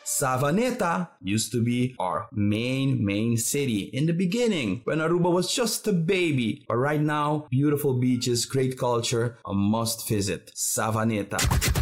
Savaneta used to be our main city in the beginning when Aruba was just a baby. But right now, beautiful beaches, great culture, a must visit. Savaneta.